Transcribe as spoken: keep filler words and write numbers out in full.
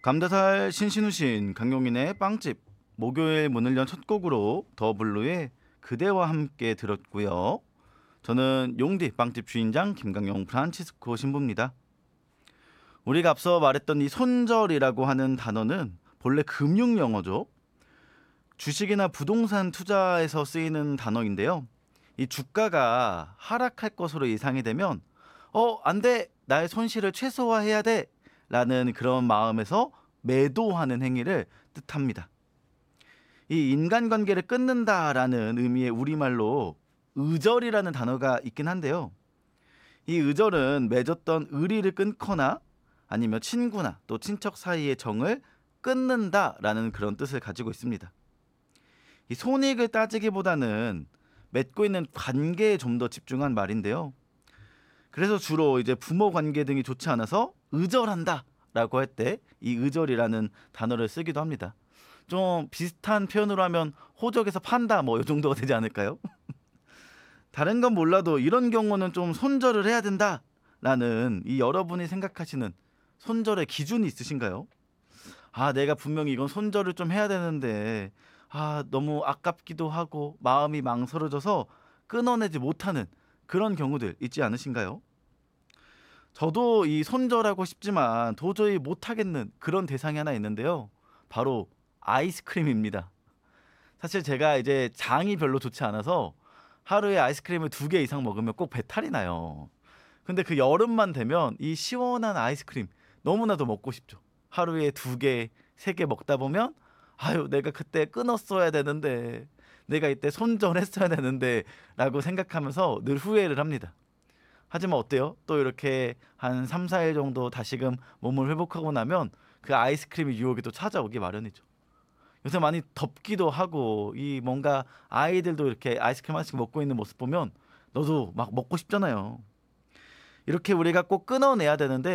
감다살 신신우신 강용인의 빵집 목요일 문을 연 첫 곡으로 더블루의 그대와 함께 들었고요. 저는 용디 빵집 주인장 김강용 프란치스코 신부입니다. 우리가 앞서 말했던 이 손절이라고 하는 단어는 본래 금융 용어죠. 주식이나 부동산 투자에서 쓰이는 단어인데요. 이 주가가 하락할 것으로 예상이 되면 어, 안 돼. 나의 손실을 최소화해야 돼. 라는 그런 마음에서 매도하는 행위를 뜻합니다. 이 인간관계를 끊는다라는 의미의 우리말로 의절이라는 단어가 있긴 한데요. 이 의절은 맺었던 의리를 끊거나 아니면 친구나 또 친척 사이의 정을 끊는다라는 그런 뜻을 가지고 있습니다. 이 손익을 따지기보다는 맺고 있는 관계에 좀 더 집중한 말인데요. 그래서 주로 이제 부모 관계 등이 좋지 않아서 의절한다 라고 할 때 이 의절이라는 단어를 쓰기도 합니다. 좀 비슷한 표현으로 하면 호적에서 판다 뭐 이 정도가 되지 않을까요? 다른 건 몰라도 이런 경우는 좀 손절을 해야 된다 라는 이 여러분이 생각하시는 손절의 기준이 있으신가요? 아, 내가 분명히 이건 손절을 좀 해야 되는데 아, 너무 아깝기도 하고 마음이 망설여져서 끊어내지 못하는 그런 경우들 있지 않으신가요? 저도 이 손절하고 싶지만 도저히 못하겠는 그런 대상이 하나 있는데요. 바로 아이스크림입니다. 사실 제가 이제 장이 별로 좋지 않아서 하루에 아이스크림을 두 개 이상 먹으면 꼭 배탈이 나요. 근데 그 여름만 되면 이 시원한 아이스크림 너무나도 먹고 싶죠. 하루에 두 개, 세 개 먹다 보면 아유, 내가 그때 끊었어야 되는데, 내가 이때 손절했어야 되는데 라고 생각하면서 늘 후회를 합니다. 하지만 어때요? 또 이렇게 한 삼, 사 일 정도 다시금 몸을 회복하고 나면 그 아이스크림의 유혹이 또 찾아오기 마련이죠. 요새 많이 덥기도 하고 이 뭔가 아이들도 이렇게 아이스크림 하나씩 먹고 있는 모습 보면 너도 막 먹고 싶잖아요. 이렇게 우리가 꼭 끊어내야 되는데